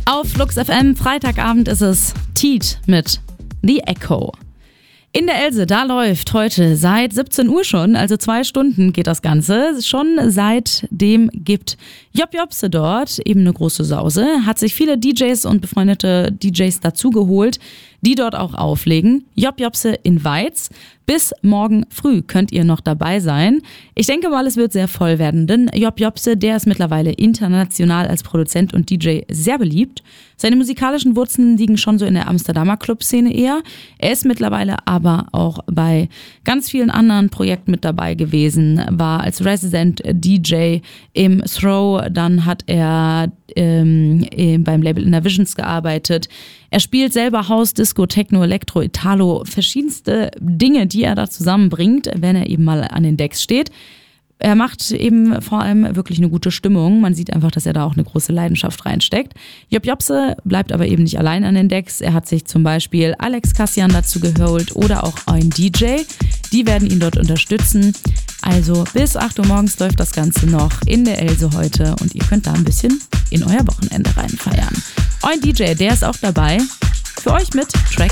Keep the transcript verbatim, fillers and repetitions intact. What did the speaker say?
Auf Flux F M, Freitagabend ist es Teat mit The Echo. In der Else, da läuft heute seit siebzehn Uhr schon, also zwei Stunden geht das Ganze. Schon seitdem gibt Job Jobse dort eben eine große Sause, hat sich viele D Js und befreundete D Js dazugeholt, die dort auch auflegen. Job Jobse in Weiz. Bis morgen früh könnt ihr noch dabei sein. Ich denke mal, es wird sehr voll werden, denn Job Jobse, der ist mittlerweile international als Produzent und D J sehr beliebt. Seine musikalischen Wurzeln liegen schon so in der Amsterdamer Clubszene eher. Er ist mittlerweile aber auch bei ganz vielen anderen Projekten mit dabei gewesen, war als Resident D J im Throw, dann hat er ähm, beim Label Inner Visions gearbeitet. Er spielt selber House, Disco, Techno, Elektro, Italo, verschiedenste Dinge, die er da zusammenbringt, wenn er eben mal an den Decks steht. Er macht eben vor allem wirklich eine gute Stimmung. Man sieht einfach, dass er da auch eine große Leidenschaft reinsteckt. Job Jobse bleibt aber eben nicht allein an den Decks. Er hat sich zum Beispiel Alex Kassian dazu geholt oder auch ein D J. Die werden ihn dort unterstützen. Also bis acht Uhr morgens läuft das Ganze noch in der Else heute und ihr könnt da ein bisschen in euer Wochenende reinfeiern. Ein D J, der ist auch dabei. Für euch mit Track